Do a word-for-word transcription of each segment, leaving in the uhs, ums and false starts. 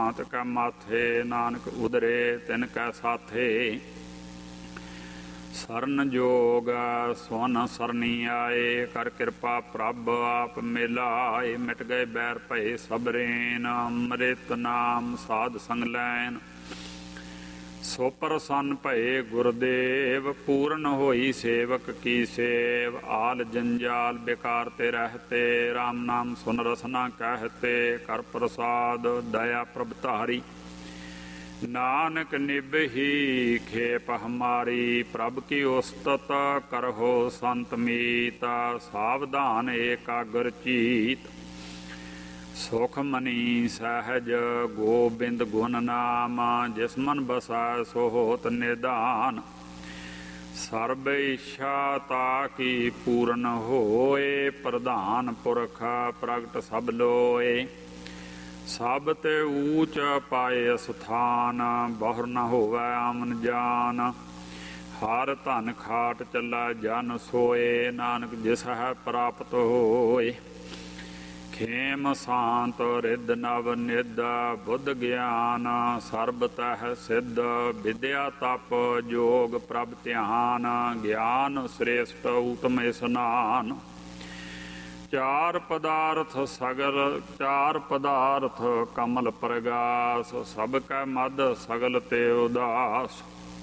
मात कै माथे नानक उदरे तिन कै साथे। सरन जोग सुन सरनी आए कर कृपा प्रभ आप मिलाए। मिट गए बैर भय सबरेन अमृत नाम साध संग लैन। सो प्रसन्न भये गुरुदेव पूर्ण होई सेवक की सेव। आल जंजाल बेकार ते रहते राम नाम सुन रसना कहते। कर प्रसाद दया प्रभ तारी नानक निभही खेप हमारी। प्रभ की उस्तत करहो संत मीत सावधान एकाग्र चीत। सुख मनी सहज गोबिंद गुण नाम जिस मन बसा सो होत निदान। सर्ब इच्छा ताकी पूर्ण होए प्रधान पुरख प्रगट सब लोए। सब ते ऊच पाए स्थान बहुर न होवै आमन जान। हर धन खाट चला जन सोए नानक जिस है प्राप्त होए। खेम शांत रिद नव निद बुद्ध ज्ञान सर्ब तह सिद्ध। विद्या तप जोग प्रभ ध्यान ज्ञान श्रेष्ठ उत्तम स्नान। चार पदार्थ सगल चार पदार्थ कमल प्रगास। सब कै मद सगल ते उदास।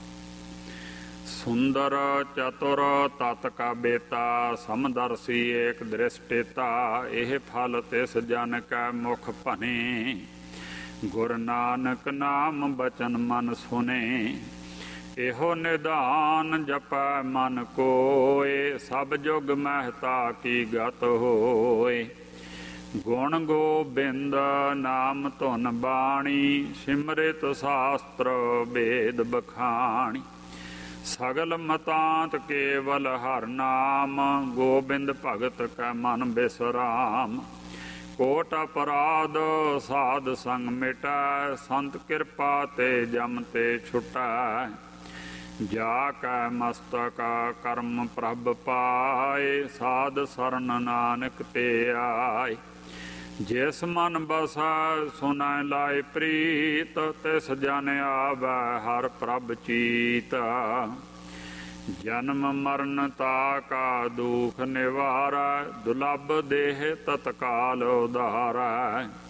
सुंदर चतुर तत का बेता समदर्शी एक दृष्टिता। एह फल तिस जन कै मुख भने गुरु नानक नाम बचन मन सुने। एहो निधान जपै मन कोय सब जुग महता की गत होय। गुण गोबिंद नाम धुन बाणी सिमरित शास्त्र वेद बखाणी। सगल मतांत केवल हर नाम गोबिंद भगत कै मन बिसराम। कोट अपराध साध संग मिटै संत कृपा ते जम ते छुटै। जाकै मस्तक कर्म प्रभ पाए साध सरन नानक ते आए। जिस मन बसा सुनै लाए प्रीत तिस जन आवै हर प्रभ चीत। जन्म मरण ताका दुख निवारै दुलभ देह तत्काल उधारै।